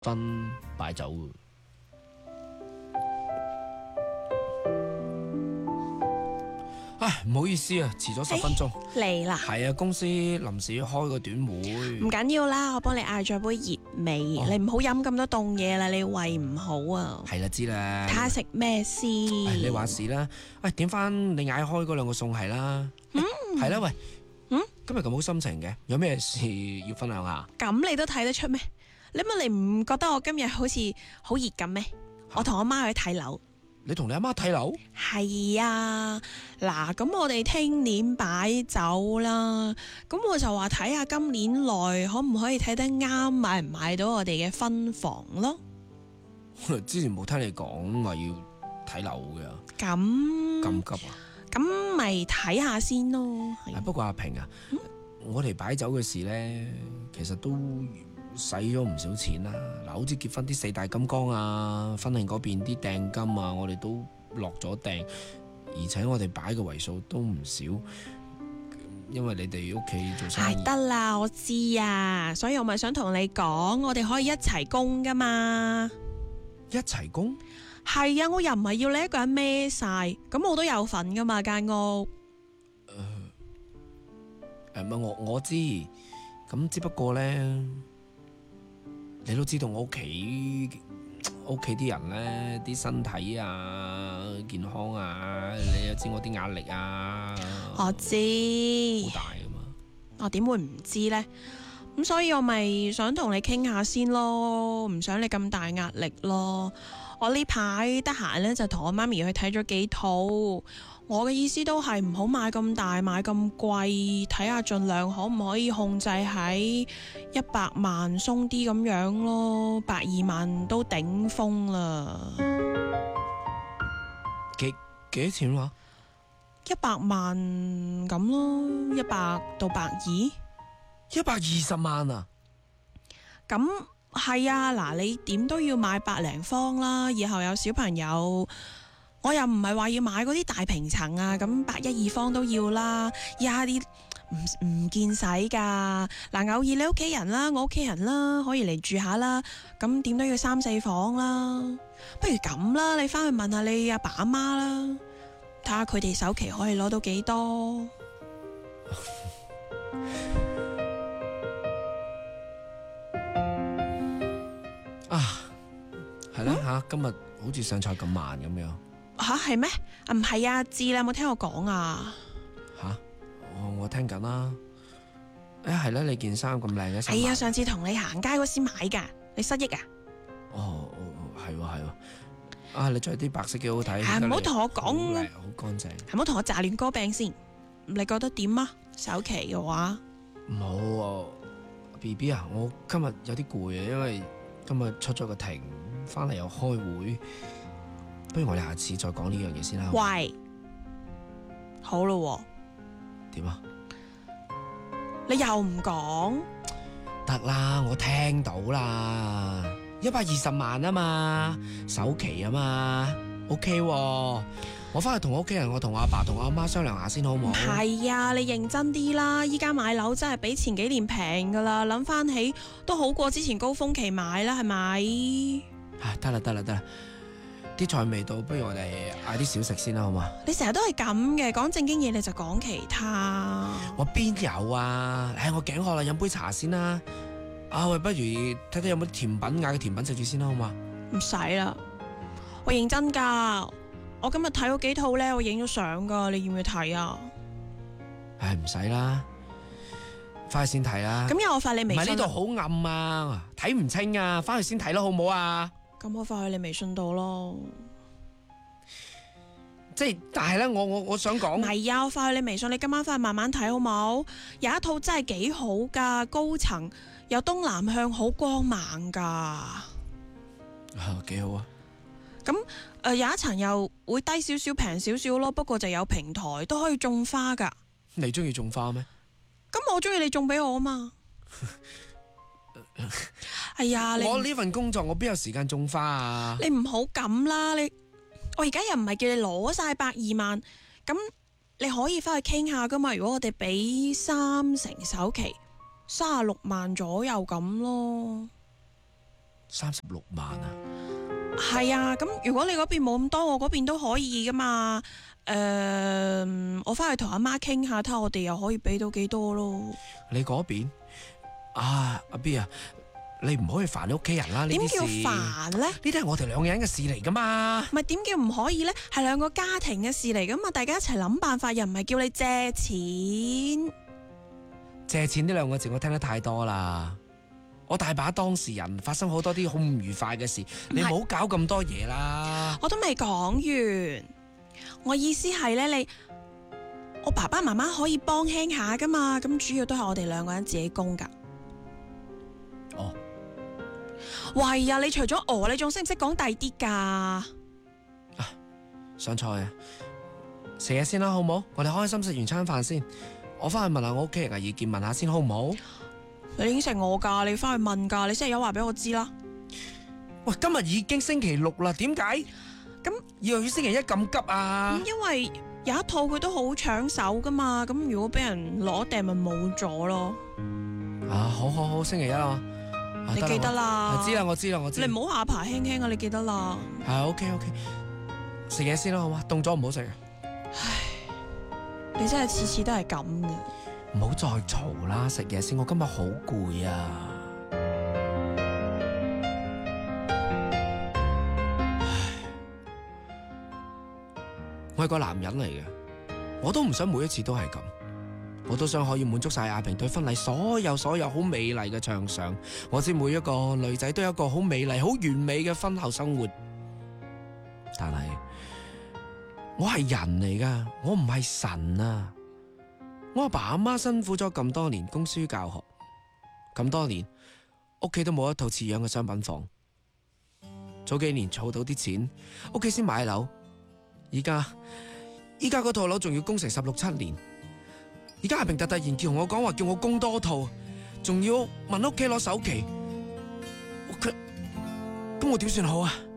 分擺酒嘅。唉，唔好意思啊，遲咗10分鐘。 嚟啦， 係啊，公司臨時要開個短會。 唔緊要啦，我幫你嗌咗杯熱味，你唔好飲咁多凍嘢啦，你胃唔好啊。 係啦，知啦。 睇下食咩先。 你話事啦。喂，點翻你嗌開嗰2個餸係啦。係啦，喂。今日咁好心情嘅，有咩事要分享下？ 咁你都睇得出咩？你唔覺得我今日好似好熱咁咩？我同我媽去睇樓。 你同你阿媽睇樓？ 係啊，嗱，咁我哋聽年擺酒啦，咁我就話睇下今年內可唔可以睇得啱，買唔買到我哋嘅分房咯。 之前冇聽你講話要睇樓嘅， 咁急啊？ 咁咪睇下先咯。 不過阿平啊，我哋擺酒嘅事呢，其實都使咗唔少錢啦。嗱，好似結婚啲4大金剛啊，婚慶嗰邊啲訂金啊，我哋都落咗訂，而且我哋擺嘅為數都唔少，因為你哋屋企做生意。 得啦，我知啊，所以我咪想同你講，我哋可以一齊供噶嘛。 一齊供？ 係啊，我又唔係要你一個人孭晒，咁我都有份噶嘛間屋。 我知，咁只不過呢，你都知道我屋企啲人呢啲身體啊、健康啊，你又知我啲壓力啊， 我知， 好大噶嘛。 我點會唔知呢？咁所以我咪想同你傾下先咯，唔想你咁大壓力咯。我呢排得閒呢，就同我媽咪去睇咗幾套，我嘅意思都係唔好買咁大，買咁貴，睇下盡量可唔可以控制喺100萬鬆啲咁樣咯，120萬都頂峰啦。 幾多錢話 ？100萬咁咯，100到120。 120萬啊？ 咁係啊，嗱，你點都要買100零方啦，以後有小朋友，我又唔係話要買嗰啲大平層啊，咁112方都要啦，而家啲唔見使噶。嗱，偶爾你屋企人啦，我屋企人啦，可以嚟住下啦，咁點都要3、4房啦。不如咁啦，你翻去問下你阿爸阿媽啦，睇下佢哋首期可以攞到幾多。 係啦吓，今日好似上菜咁慢咁樣。 吓，係咩？唔係啊，知啦，有冇聽我講啊？ 吓，我聽緊啦。係啦，你件衫咁靚嘅。 係啊，上次同你行街嗰時買噶，你失憶啊？ 係喎。你着啲白色幾好睇。 唔好同我講， 好乾淨。 唔好同我炸亂歌病先。你覺得點啊？首期嘅話， 唔好啊 ，BB 啊，我今日有啲攰啊，因為今日出咗個庭，翻嚟又開會，不如我哋下次再講呢樣嘢先啦。 喂，好咯， 點啊？ 你又唔講？ 得啦，我聽到啦，120萬啊嘛，首期啊嘛 ，OK 喎。我翻去同我屋企人，我同我阿爸同我阿媽商量下先好唔好？ 係啊，你認真啲啦！依家買樓真係比前幾年平噶啦，諗翻起都好過之前高峰期買啦，係咪？ 得啦，啲菜未到，不如我哋嗌啲小食先啦，好嘛？ 你成日都係咁嘅，講正經嘢你就講其他。 我邊有啊？我頸渴啦，飲杯茶先啦。喂，不如睇睇有冇啲甜品，嗌個甜品食住先啦，好嘛？ 唔使啦，我認真噶。我今日睇咗幾套呢，我影咗相噶，你要唔要睇啊？ 唔使啦，翻去先睇啦。 咁有我發你微信？ 唔係呢度好暗啊，睇唔清啊，翻去先睇咯，好唔好啊？ 咁我發去你微信度咯。 但係咧，我想講， 唔係啊，我發去你微信，你今晚翻去慢慢睇好冇？有一套真係幾好噶，高層有東南向，好光猛噶。 幾好啊！ 咁有一層又會低少少、平少少咯，不過就有平台都可以種花噶。 你中意種花咩？ 咁我中意你種俾我啊嘛。哎呀， 我呢份工作我邊有時間種花啊？ 你唔好咁啦，我而家又唔係叫你攞晒120萬，咁你可以翻去傾下噶嘛。如果我哋俾3成首期，36萬左右咁咯。 36萬啊！ 係啊，咁如果你嗰邊冇咁多，我嗰邊都可以噶嘛。我翻去同阿媽傾下，睇下我哋又可以俾到幾多咯。 你嗰邊啊，阿 B 啊，你唔可以煩你屋企人啦。呢點叫啲事煩呢？ 呢啲係我哋兩個人嘅事嚟噶嘛。 咪點叫唔可以呢？係兩個家庭嘅事嚟噶嘛，大家一齊諗辦法，又唔係叫你借錢。 借錢呢兩個字我聽得太多啦。我大把當事人發生好多啲好唔愉快嘅事，你唔好搞咁多嘢啦。 我都未講完，我意思係呢，我爸爸媽媽可以幫輕下噶嘛，咁主要都係我哋兩個人自己供噶。 哦， 喂呀，你除咗我，你仲識唔識講第啲噶？ 上菜啊，食嘢先啦，好唔好？我哋開心食完餐飯先，我翻去問下我屋企人嘅意見，問下先好唔好？ 你應承我噶，你翻去問噶，你星期一話俾我知啦。 喂，今日已經星期六啦，點解？ 咁以為星期一咁急啊？ 因為有一套佢都好搶手噶嘛，咁如果俾人攞訂咪冇咗咯。 啊，好，星期一啊， 你記得啦？ 知啦，我知。 你唔好下巴輕輕啊，你記得啦。 係 OK，食嘢先啦，好嘛？凍咗唔好食。 你真係次次都係咁嘅。 唔好再嘈啦，食嘢先，我今日好攰啊！我係個男人嚟嘅，我都唔想每一次都係咁，我都想可以滿足晒阿平對婚禮所有好美麗嘅暢想。我知每一個女仔都有一個好美麗、好完美嘅婚後生活，但係我係人嚟噶，我唔係神啊！我阿爸阿媽辛苦咗咁多年供書教學，咁多年屋企都冇一套似樣嘅商品房。早幾年儲到啲錢，屋企先買樓。依家嗰套樓仲要供成16、17年。而家阿平突然叫我講話，叫我供多套，仲要問屋企攞首期。咁我點算好啊？